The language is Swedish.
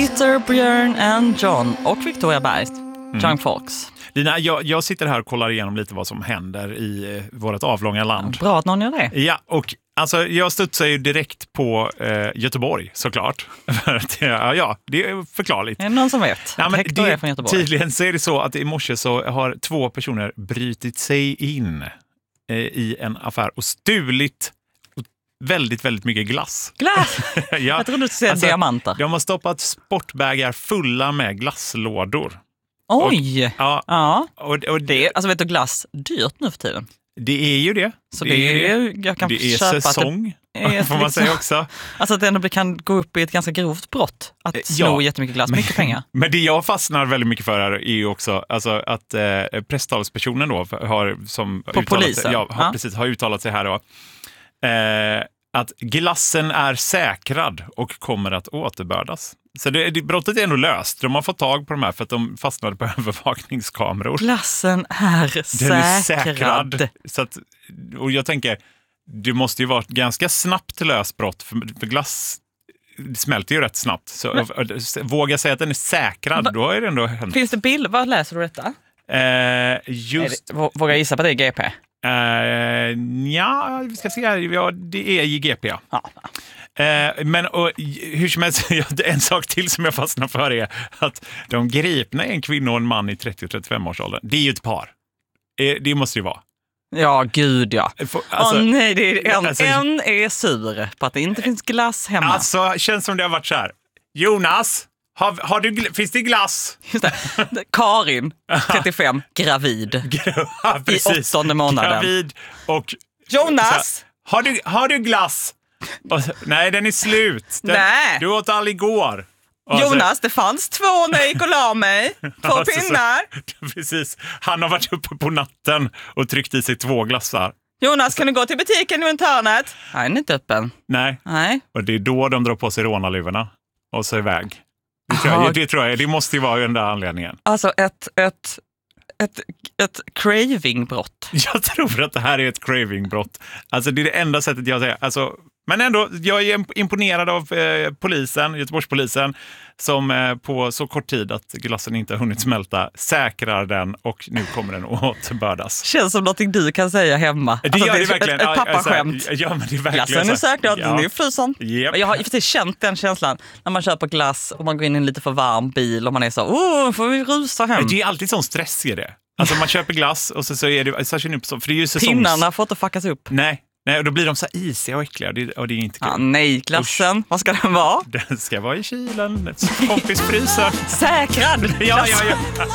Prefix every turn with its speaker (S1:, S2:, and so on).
S1: Peter, Björn and John och Victoria Bergst. John Fox.
S2: Lina, jag sitter här och kollar igenom lite vad som händer i vårt avlånga land.
S1: Bra att någon gör det.
S2: Ja, och alltså, jag studsar ju direkt på Göteborg, såklart. Ja, det är förklarligt.
S1: Är det någon som vet?
S2: Ja, men
S1: Hector är från Göteborg.
S2: Tydligen så är det så att i morse så har 2 personer brytit sig in i en affär och stulit väldigt, väldigt mycket glass.
S1: Glass?
S2: Ja,
S1: Jag trodde du skulle säga diamanter.
S2: De har stoppat sportbägar fulla med glasslådor.
S1: Oj!
S2: Ja. Och
S1: det är, alltså vet du, glass dyrt nu för tiden.
S2: Det är ju det.
S1: Så det är, jag kan
S2: det är
S1: köpa
S2: säsong,
S1: att
S2: får man säga också.
S1: Alltså att det ändå kan gå upp i ett ganska grovt brott att sno jättemycket glass, mycket pengar.
S2: Men det jag fastnar väldigt mycket för här är ju också alltså att presstalspersonen då har som
S1: på polisen.
S2: Precis, har uttalat sig här då. Att glassen är säkrad och kommer att återbördas. Så brottet är ändå löst. De har fått tag på de här för att de fastnade på övervakningskameror.
S1: Glassen är säkrad.
S2: Så att, och jag tänker, det måste ju vara ett ganska snabbt löst brott för glass smälter ju rätt snabbt. Så våga säga att den är säkrad, då är det ändå hänt.
S1: Finns det bild? Vad läser du detta? Vågar jag gissa på det, GP?
S2: Ja, vi ska se här. Ja, det är GP. Ja. Men hur som helst, en sak till som jag fastnar för är att de gripna är en kvinna och en man i 30-35-årsåldern. Det är ju ett par. Det måste ju vara.
S1: Ja, gud ja. Nej, det är en är sur på att det inte finns glass hemma.
S2: Alltså, känns som det har varit så här. Jonas, finns det glass?
S1: Just det. Karin, 35, gravid.
S2: Ja, precis.
S1: I 8:e månaden.
S2: Gravid och...
S1: Jonas!
S2: Har du glass? Nej, den är slut.
S1: Nej.
S2: Du åt all igår.
S1: Jonas, det fanns 2 när jag gick och la mig. 2 pinnar.
S2: Precis. Han har varit uppe på natten och tryckt i sig 2 glassar.
S1: Jonas, kan du gå till butiken runt hörnet? Nej, den är inte öppen.
S2: Nej. Och det är då de drar på sig rånarluvorna och så iväg. Det tror jag. Det måste ju vara den där anledningen.
S1: Alltså ett cravingbrott.
S2: Jag tror att det här är ett cravingbrott. Alltså det är det enda sättet jag säger. Alltså, men ändå, jag är imponerad av polisen, Göteborgspolisen, som på så kort tid att glassen inte har hunnit smälta säkrar den och nu kommer den att återbördas.
S1: Känns som någonting du kan säga hemma.
S2: Det gör det verkligen.
S1: Ett pappaskämt.
S2: Ja, men det är verkligen.
S1: Glassen är säkrad, den är frysen.
S2: Yep.
S1: Jag har i och för sig känt den känslan när man köper glass och man går in i en lite för varm bil och man är så, får vi rusa hem.
S2: Det är alltid sån stress i det. Alltså man köper glass och så är det särskilt för det är ju
S1: pinnarna får inte fuckas upp.
S2: Nej, och då blir de så isiga och äckliga och det är inte kul.
S1: Nej, glassen. Vad ska den vara?
S2: Den ska vara i kylen, kompisfrysen.
S1: Säkrad!
S2: Ja.